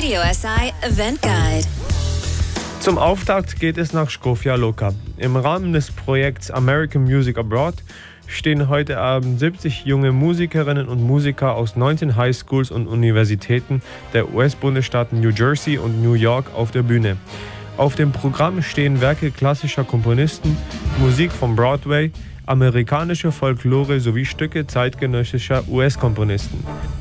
Radio SI Event Guide. Zum Auftakt geht es nach Škofja Loka. Im Rahmen des Projekts American Music Abroad stehen heute Abend 70 junge Musikerinnen und Musiker aus 19 Highschools und Universitäten der US-Bundesstaaten New Jersey und New York auf der Bühne. Auf dem Programm stehen Werke klassischer Komponisten, Musik vom Broadway, amerikanische Folklore sowie Stücke zeitgenössischer US-Komponisten.